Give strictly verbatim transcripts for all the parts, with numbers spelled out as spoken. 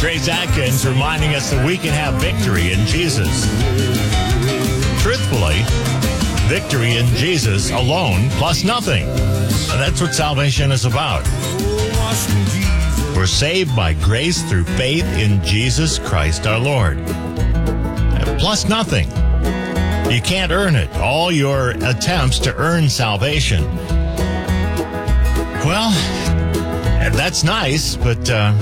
Grace Atkins reminding us that we can have victory in Jesus. Truthfully, victory in Jesus alone plus nothing. And that's what salvation is about. We're saved by grace through faith in Jesus Christ our Lord. Plus nothing. You can't earn it. All your attempts to earn salvation, well, that's nice, but uh,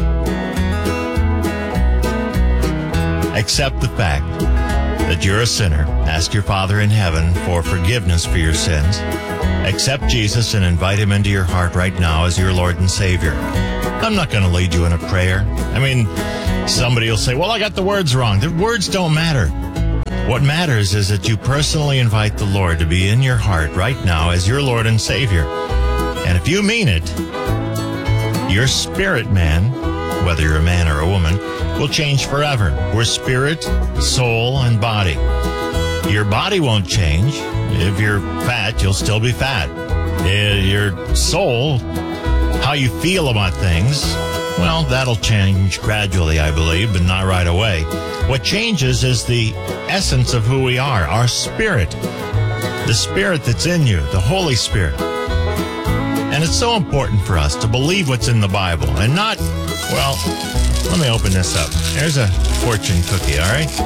accept the fact that you're a sinner. Ask your Father in heaven for forgiveness for your sins. Accept Jesus and invite him into your heart right now as your Lord and Savior. I'm not going to lead you in a prayer. I mean, somebody will say, well, I got the words wrong. The words don't matter. What matters is that you personally invite the Lord to be in your heart right now as your Lord and Savior. And if you mean it, your spirit man, whether you're a man or a woman, will change forever. We're spirit, soul, and body. Your body won't change. If you're fat, you'll still be fat. Your soul, how you feel about things, well, that'll change gradually, I believe, but not right away. What changes is the essence of who we are, our spirit, the spirit that's in you, the Holy Spirit. And it's so important for us to believe what's in the Bible and not, well, let me open this up. There's a fortune cookie, all right?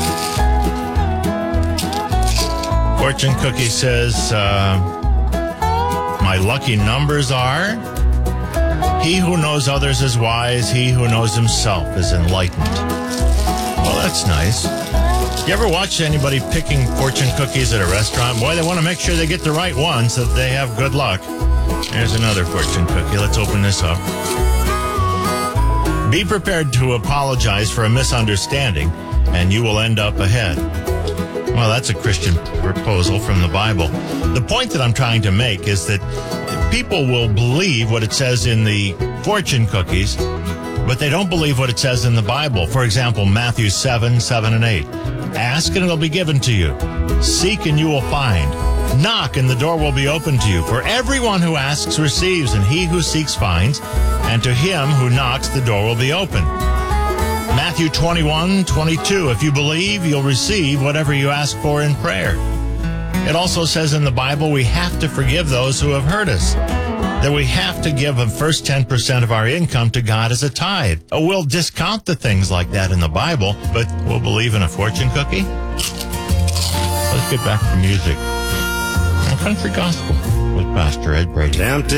Fortune cookie says, uh, my lucky numbers are, he who knows others is wise, he who knows himself is enlightened. Well, that's nice. You ever watch anybody picking fortune cookies at a restaurant? Boy, they want to make sure they get the right one so that they have good luck. There's another fortune cookie. Let's open this up. Be prepared to apologize for a misunderstanding, and you will end up ahead. Well, that's a Christian proposal from the Bible. The point that I'm trying to make is that people will believe what it says in the fortune cookies, but they don't believe what it says in the Bible. For example, Matthew seven, seven, and eight. Ask and it'll be given to you. Seek and you will find. Knock and the door will be open to you. For everyone who asks receives, and he who seeks finds, and to him who knocks the door will be open. Matthew twenty-one, twenty-two. If you believe, you'll receive whatever you ask for in prayer. It also says in the Bible we have to forgive those who have hurt us. That we have to give the first ten percent of our income to God as a tithe. Oh, we'll discount the things like that in the Bible, but we'll believe in a fortune cookie? Let's get back to music. Country Gospel with Pastor Ed Brady.